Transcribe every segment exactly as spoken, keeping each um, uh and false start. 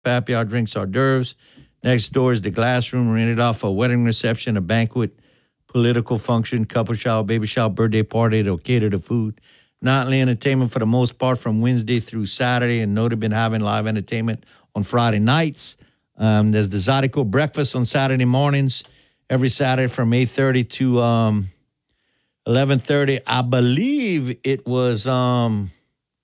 happy hour drinks, hors d'oeuvres. Next door is the glass room, rented off for a wedding reception, a banquet, political function, couple shower, baby shower, birthday party. They'll cater to food. Nightly entertainment for the most part from Wednesday through Saturday, and noted been having live entertainment on Friday nights. Um, there's the Zydeco breakfast on Saturday mornings, every Saturday from eight thirty to um, eleven thirty. I believe it was um,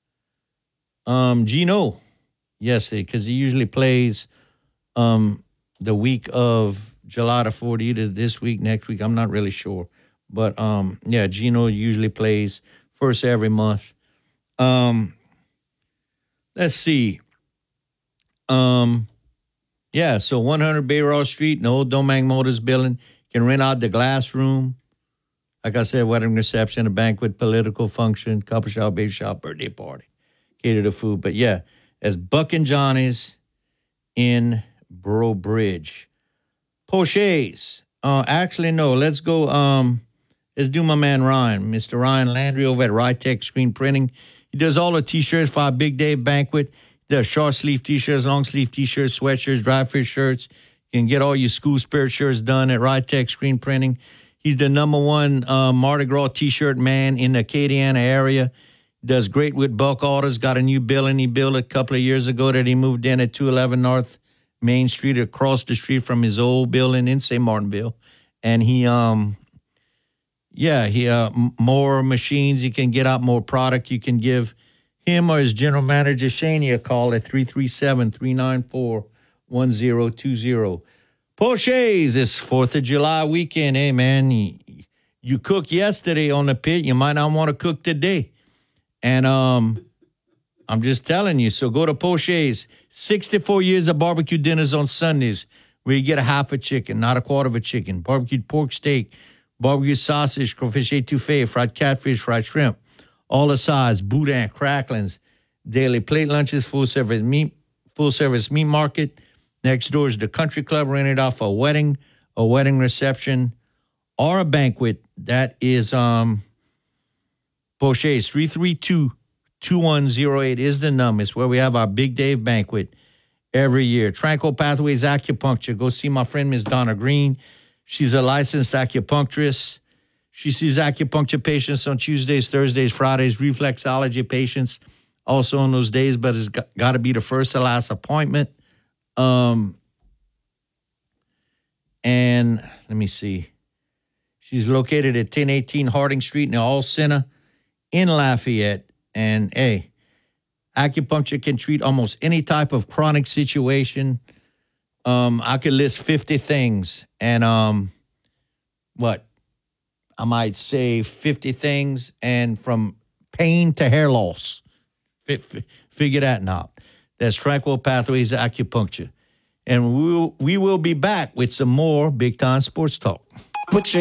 um, Gino. Yes, because he usually plays um, the week of July the fourth, either this week, next week. I'm not really sure. But, um, yeah, Gino usually plays first every month. Um, let's see. Um, yeah, so one hundred Bayrock Street in the old Domang Motors building. You can rent out the glass room. Like I said, wedding reception, a banquet, political function, couple shower, baby shower, birthday party. Cater to food. But, yeah, it's Buck and Johnny's in Borough Bridge. Poche's. Uh, actually, no, let's go... Um, Let's do my man Ryan, Mister Ryan Landry over at Rytech Screen Printing. He does all the T-shirts for our Big Day banquet. He does short sleeve T-shirts, long sleeve T-shirts, sweatshirts, dry fit shirts. You can get all your school spirit shirts done at Rytech Screen Printing. He's the number one uh, Mardi Gras T-shirt man in the Acadiana area. Does great with bulk orders. Got a new building he built a couple of years ago that he moved in at two eleven North Main Street, across the street from his old building in Saint Martinville. And he... um. Yeah, he uh, m- more machines. You can get out more product. You can give him or his general manager, Shaney, a call at three three seven, three nine four, one zero two zero. Poche's, this fourth of July weekend. Hey, man, you, you cooked yesterday on the pit. You might not want to cook today. And um, I'm just telling you. So go to Poche's. sixty-four years of barbecue dinners on Sundays where you get a half a chicken, not a quarter of a chicken. Barbecued pork steak. Barbecue sausage, crayfish etouffee, fried catfish, fried shrimp, all the sides, boudin, cracklings, daily plate lunches, full service meat, full service meat market. Next door is the country club, rented off a wedding, a wedding reception, or a banquet. That is um, Poche's. three three two, two one zero eight is the number. It's where we have our Big Day banquet every year. Tranquil Pathways Acupuncture. Go see my friend, Miss Donna Green. She's a licensed acupuncturist. She sees acupuncture patients on Tuesdays, Thursdays, Fridays, reflexology patients also on those days, but it's got, got to be the first or last appointment. Um, and let me see. She's located at ten eighteen Harding Street in the All Center in Lafayette. And, hey, acupuncture can treat almost any type of chronic situation. Um, I could list fifty things, and um, what? I might say fifty things, and from pain to hair loss. F- f- figure that out. That's Tranquil Pathways Acupuncture. And we will, we will be back with some more Big Time Sports Talk. Put your